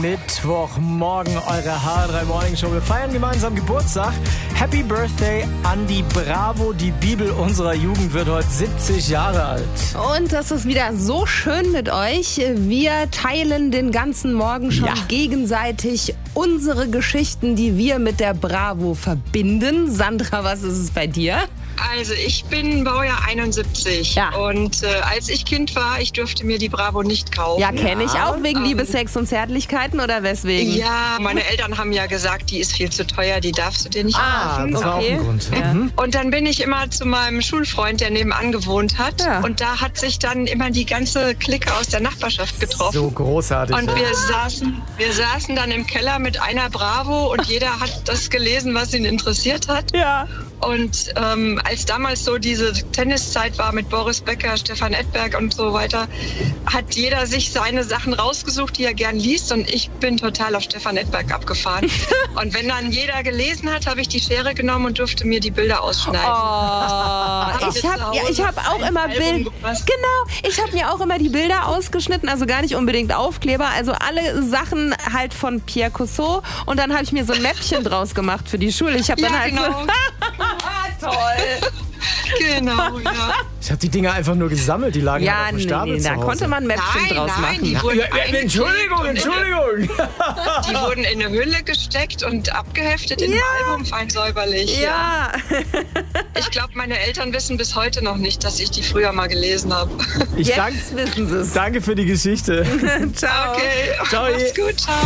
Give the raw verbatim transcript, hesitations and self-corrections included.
Mittwochmorgen, eure H drei Morning Show. Wir feiern gemeinsam Geburtstag. Happy Birthday an die Bravo. Die Bibel unserer Jugend wird heute siebzig Jahre alt. Und das ist wieder so schön mit euch. Wir teilen den ganzen Morgen schon Ja. gegenseitig unsere Geschichten, die wir mit der Bravo verbinden. Sandra, was ist es bei dir? Also ich bin Baujahr einundsiebzig Ja. und äh, als ich Kind war, ich durfte mir die Bravo nicht kaufen. Ja, kenne ich auch. Wegen ähm, Liebe, Sex und Zärtlichkeiten oder weswegen? Ja, meine Eltern haben ja gesagt, die ist viel zu teuer, die darfst du dir nicht Ah, kaufen. Das war auch Okay. ein Grund. Ja. Mhm. Und dann bin ich immer zu meinem Schulfreund, der nebenan gewohnt hat. Ja. Und da hat sich dann immer die ganze Clique aus der Nachbarschaft getroffen. So großartig. Und wir saßen, wir saßen dann im Keller mit einer Bravo und jeder hat das gelesen, was ihn interessiert hat. Ja. Und ähm, als damals so diese Tenniszeit war mit Boris Becker, Stefan Edberg und so weiter, hat jeder sich seine Sachen rausgesucht, die er gern liest. Und ich bin total auf Stefan Edberg abgefahren. Und wenn dann jeder gelesen hat, habe ich die Schere genommen und durfte mir die Bilder ausschneiden. Oh, ich habe ja, ich hab auch immer Bilder. Genau, ich habe mir auch immer die Bilder ausgeschnitten, also gar nicht unbedingt Aufkleber, also alle Sachen halt von Pierre Cousteau. Und dann habe ich mir so ein Mäppchen draus gemacht für die Schule. Ich habe dann Ja, halt genau. so. Toll. Genau, ja. Ich habe die Dinger einfach nur gesammelt, die lagen Ja, halt auf dem nee, Stapel nee, zu da Hause. konnte man Mäppchen Nein, draus nein, machen. die wurden Ja, ja, eingeklebt Entschuldigung, und in Entschuldigung. eine- Die wurden in eine Hülle gesteckt und abgeheftet in Ja. einem Album fein säuberlich. Ja. Ich glaube, meine Eltern wissen bis heute noch nicht, dass ich die früher mal gelesen habe. Ich Jetzt dank, wissen sie es. danke für die Geschichte. Ciao. Okay, Ciao. mach's gut, ciao.